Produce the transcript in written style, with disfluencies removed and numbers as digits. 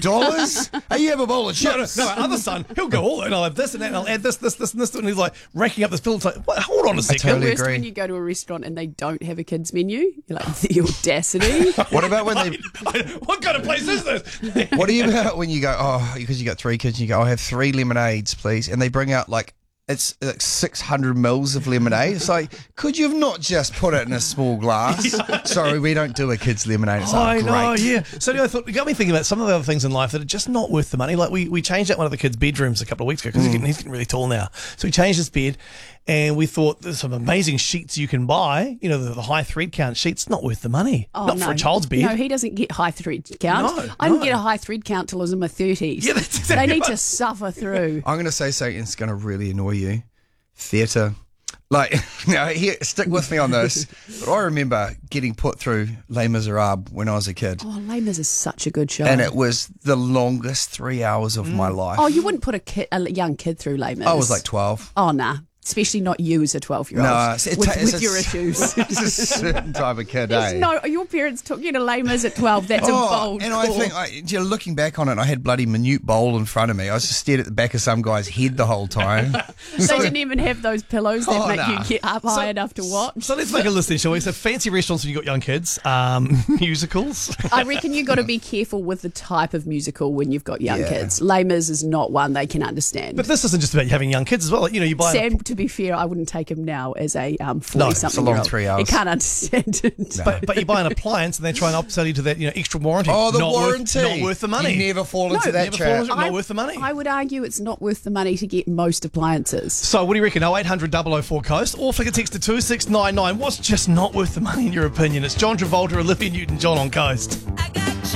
$2? Hey, you have a bowl of chips. No, my other son, he'll go all and I'll have this and that and I'll add this, and he's like racking up this bill. It's like, what? Hold on a second. totally The worst agree. when you go to a restaurant and they don't have a kids menu. You're like, the audacity. What about when they... What kind of place is this? What do you about when you go, because you got 3 kids, and you go, I'll have 3 lemonades, please. And they bring out it's like 600 mils of lemonade. It's like, could you have not just put it in a small glass? Sorry, we don't do a kid's lemonade. It's like, I know, great. yeah. So I thought, it got me thinking about some of the other things in life that are just not worth the money. Like we changed out one of the kids' bedrooms a couple of weeks ago because he's getting really tall now. So we changed his bed, and we thought there's some amazing sheets you can buy. You know, the high thread count sheets, not worth the money. Not for a child's bed. No, he doesn't get high thread count. No, I didn't no. get a high thread count till I was in my 30s. Yeah, that's exactly They need right. to suffer through. I'm going to say something that's going to really annoy you. Theatre. Like, now, here, stick with me on this. But I remember getting put through Les Miserables when I was a kid. Oh, Les Mis is such a good show. And it was the longest 3 hours of my life. Oh, you wouldn't put a young kid through Les Mis. I was like 12. Oh, nah. Especially not you as a 12-year-old. No, with your issues. It's a certain type of kid, Yes, eh? no, your parents took you to Les Mis at 12. That's a bold and call. I think, looking back on it, I had bloody minute bowl in front of me. I was just stared at the back of some guy's head the whole time. They didn't even have those pillows that make nah. you get up high enough to watch. So let's make a list then, shall we? So fancy restaurants when you've got young kids, musicals. I reckon you've got to be careful with the type of musical when you've got young Yeah. kids. Les Mis is not one they can understand. But this isn't just about having young kids as well. You buy Sam, to be fair, I wouldn't take him now as a 40-something No, it's a long 3 hours. He can't understand it. but you buy an appliance and they try and upsell you to that extra warranty. Oh, the Not warranty. Not worth the money. You never fall into that never trap. fall into it. Not worth the money. I would argue it's not worth the money to get most appliances. So what do you reckon? 0800 004 Coast or flick a text to 2699. What's just not worth the money in your opinion? It's John Travolta, Olivia Newton-John on Coast. I got